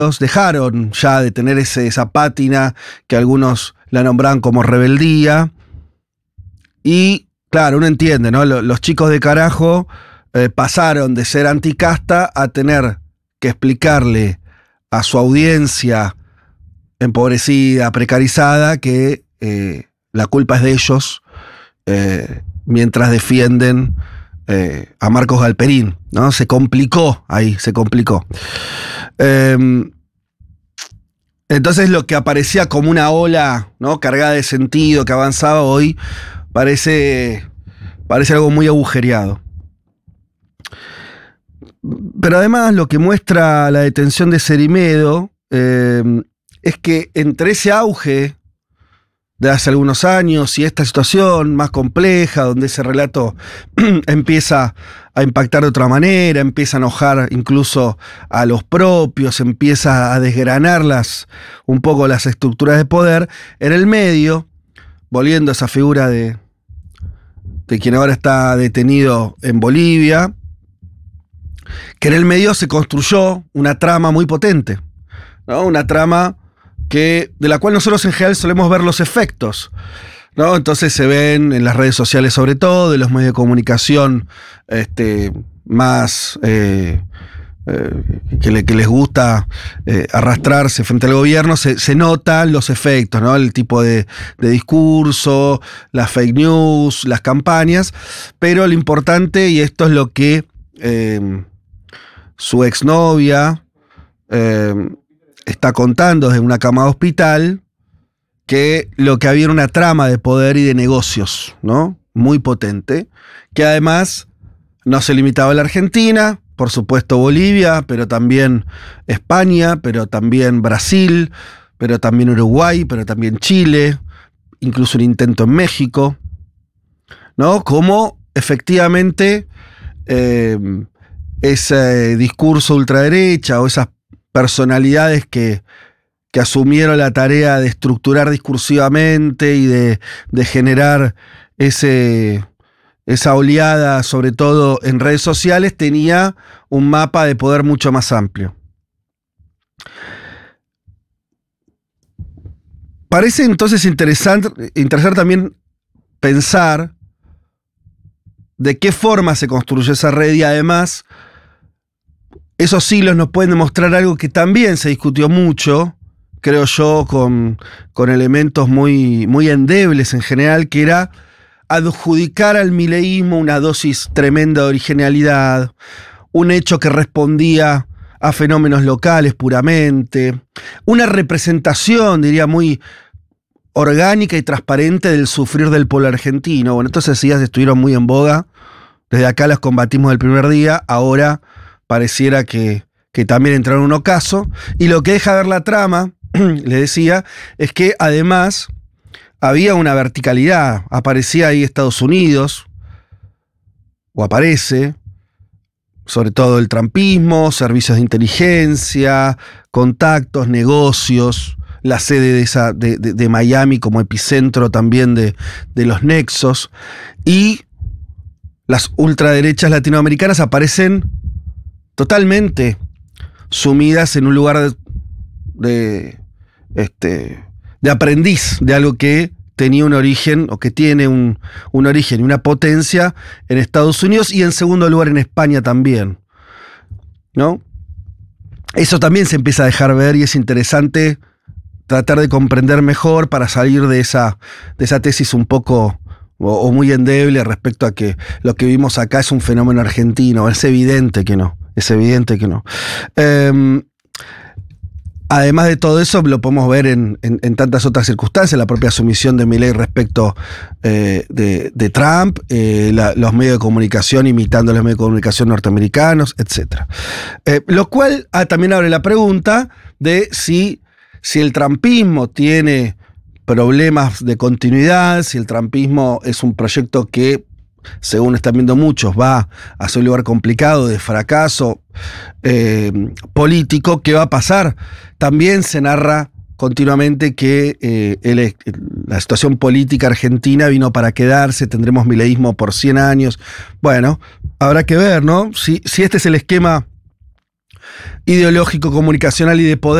dejaron ya de tener esa pátina que algunos la nombraban como rebeldía. Y claro, uno entiende, ¿no? Los chicos de carajo pasaron de ser anticasta a tener que explicarle a su audiencia empobrecida, precarizada, que la culpa es de ellos, mientras defienden a Marcos Galperín, ¿no? Se complicó ahí, se complicó. Entonces lo que aparecía como una ola, ¿no?, cargada de sentido, que avanzaba, hoy parece algo muy agujereado. Pero además lo que muestra la detención de Cerimedo es que entre ese auge de hace algunos años y esta situación más compleja, donde ese relato empieza a impactar de otra manera, empieza a enojar incluso a los propios, empieza a desgranar un poco las estructuras de poder, en el medio, volviendo a esa figura de quien ahora está detenido en Bolivia, que en el medio se construyó una trama muy potente, ¿no? Una trama de la cual nosotros en general solemos ver los efectos, ¿no? Entonces se ven en las redes sociales, sobre todo, de los medios de comunicación más que les gusta arrastrarse frente al gobierno, se notan los efectos, ¿no? El tipo de discurso, las fake news, las campañas, pero lo importante, y esto es lo que su exnovia está contando desde una cama de hospital, que lo que había era una trama de poder y de negocios, ¿no?, muy potente, que además no se limitaba a la Argentina, por supuesto Bolivia, pero también España, pero también Brasil, pero también Uruguay, pero también Chile, incluso un intento en México, ¿no? Como efectivamente ese discurso ultraderecha o esas personalidades que asumieron la tarea de estructurar discursivamente y de generar esa oleada, sobre todo en redes sociales, tenía un mapa de poder mucho más amplio. Parece entonces interesante también pensar de qué forma se construyó esa red, y además esos siglos nos pueden demostrar algo que también se discutió mucho, creo yo, con elementos muy, muy endebles en general, que era adjudicar al mileísmo una dosis tremenda de originalidad, un hecho que respondía a fenómenos locales puramente, una representación, diría, muy orgánica y transparente del sufrir del pueblo argentino. Bueno, estas ideas estuvieron muy en boga, desde acá las combatimos el primer día, ahora pareciera que también entraron en un ocaso, y lo que deja ver la trama, le decía, es que además había una verticalidad. Aparecía ahí Estados Unidos, o aparece, sobre todo el trumpismo, servicios de inteligencia, contactos, negocios, la sede de Miami como epicentro también de los nexos, y las ultraderechas latinoamericanas aparecen totalmente sumidas en un lugar de aprendiz de algo que tenía un origen, o que tiene un origen y una potencia en Estados Unidos, y en segundo lugar en España también, ¿no? Eso también se empieza a dejar ver, y es interesante tratar de comprender mejor para salir de esa tesis un poco o muy endeble respecto a que lo que vimos acá es un fenómeno argentino. Es evidente que no. Además de todo eso, lo podemos ver en tantas otras circunstancias, la propia sumisión de Milei respecto de Trump, los medios de comunicación imitando los medios de comunicación norteamericanos, etc. Lo cual también abre la pregunta de si el trumpismo tiene problemas de continuidad, si el trumpismo es un proyecto que, según están viendo muchos, va a ser un lugar complicado de fracaso político. ¿Qué va a pasar? También se narra continuamente que la situación política argentina vino para quedarse, tendremos mileísmo por 100 años. Bueno, habrá que ver, ¿no? Si este es el esquema ideológico, comunicacional y de poder